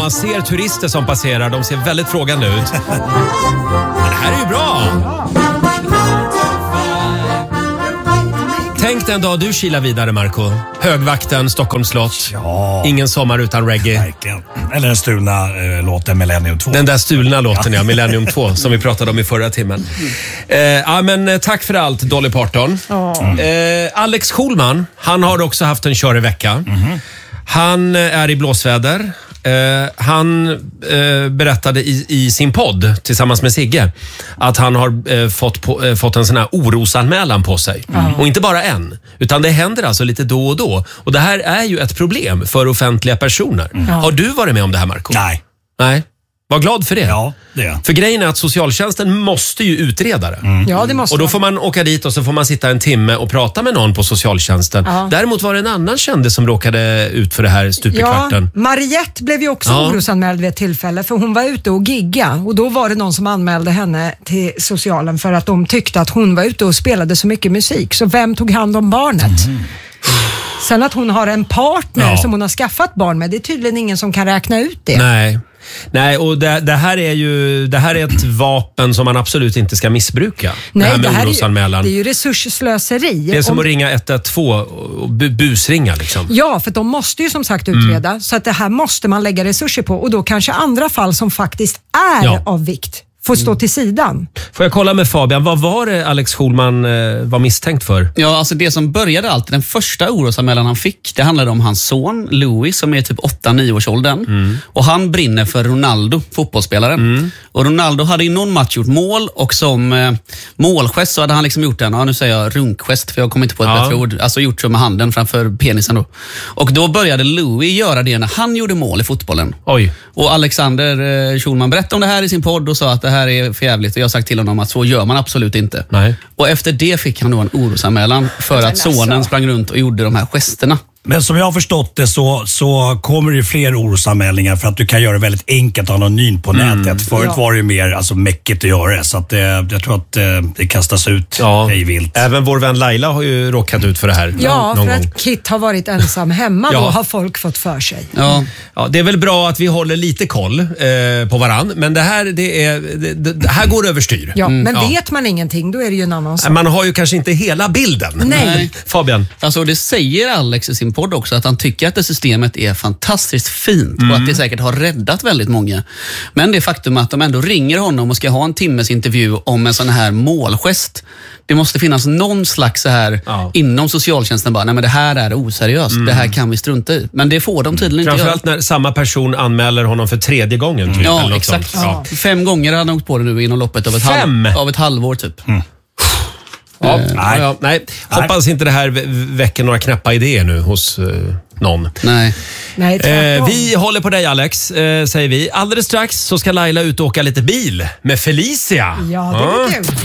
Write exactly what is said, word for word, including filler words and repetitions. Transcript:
man ser turister som passerar. De ser väldigt frågande ut. Men det här är ju bra. Tänk den dag du kilar vidare, Marco. Högvakten, Stockholms slott. Ja. Ingen sommar utan reggae. Verkligen. Eller den stulna eh, låten Millennium två. Den där stulna låten, ja. Millennium två, som vi pratade om i förra timmen. Eh, ja, men eh, tack för allt, Dolly Parton. Mm. Eh, Alex Schulman, han har också haft en körig vecka. Mm. Han eh, är i blåsväder. Uh, han uh, berättade i, i sin podd tillsammans med Sigge att han har uh, fått, på, uh, fått en sån här orosanmälan på sig. Mm. Och inte bara en, utan det händer alltså lite då och då. Och det här är ju ett problem för offentliga personer. Mm. Har du varit med om det här, Marco? Nej. Nej. Var glad för det. Ja, det är. För grejen är att socialtjänsten måste ju utreda det. Mm. Ja, det måste. Och då får man åka dit och så får man sitta en timme och prata med någon på socialtjänsten. Ja. Däremot var det en annan kändis som råkade ut för det här stup i kvarten. Ja, Mariette blev ju också ja. orosanmäld vid ett tillfälle för hon var ute och gigga och då var det någon som anmälde henne till socialen för att de tyckte att hon var ute och spelade så mycket musik. Så vem tog hand om barnet? Mm. Sen att hon har en partner ja. som hon har skaffat barn med, det är tydligen ingen som kan räkna ut det. Nej. Nej, och det, det här är ju det här är ett vapen som man absolut inte ska missbruka. Nej, det här med det här orosanmälan. Är ju, det är ju resursslöseri. Det är som Om, att ringa ett ett två och bu, busringa liksom. Ja, för de måste ju som sagt utreda. Mm. Så att det här måste man lägga resurser på. Och då kanske andra fall som faktiskt är ja. av vikt får stå till sidan. Får jag kolla med Fabian, vad var det Alex Schulman eh, var misstänkt för? Ja, alltså det som började allt, den första orosanmälan han fick, det handlade om hans son Louis som är typ åtta nio års åldern. Mm. Och han brinner för Ronaldo, fotbollsspelaren. Mm. Och Ronaldo hade i någon match gjort mål och som eh, målgest så hade han liksom gjort en, ja nu säger jag runkgest för jag kommer inte på ett ja. bättre ord, alltså gjort så med handen framför penisen då. Och då började Louis göra det när han gjorde mål i fotbollen. Oj. Och Alexander eh, Schulman berättade om det här i sin podd och sa att det här är för jävligt och jag har sagt till honom att så gör man absolut inte. Nej. Och efter det fick han då en orosanmälan för att sonen sprang runt och gjorde de här gesterna. Men som jag har förstått det så, så kommer det ju fler orosanmälningar för att du kan göra det väldigt enkelt och anonymt på mm. nätet. Förut ja. var det ju mer alltså, mäckigt att göra det. Så att, eh, jag tror att eh, det kastas ut ja. hej vilt. Även vår vän Laila har ju råkat ut för det här. Ja, någon för gång. att Kit har varit ensam hemma ja. då har folk fått för sig. Ja. Ja, det är väl bra att vi håller lite koll eh, på varann. Men det här, det är, det, det här går överstyr. Ja, mm. men ja. vet man ingenting, då är det ju en annan sak. Man har ju kanske inte hela bilden. Nej. Nej. Fabian? Alltså det säger Alex i sin podd också att han tycker att det systemet är fantastiskt fint mm. och att det säkert har räddat väldigt många. Men det faktum att de ändå ringer honom och ska ha en timmes intervju om en sån här målgest. Det måste finnas någon slags så här ja. inom socialtjänsten bara, nej men det här är oseriöst. Mm. Det här kan vi strunta i. Men det får de tydligen inte göra. Framförallt när samma person anmäler honom för tredje gången. Typ, ja, exakt. Ja. Fem gånger hade han åkt på det nu inom loppet av ett, halv, av ett halvår typ. Mm. Ja, uh, nej. Ja, nej. Hoppas inte det här väcker några knäppa idéer nu hos uh, någon. Nej. Nej, eh, vi håller på dig Alex, eh, säger vi. Alldeles strax så ska Laila ut och åka lite bil med Felicia. Ja, det är kul.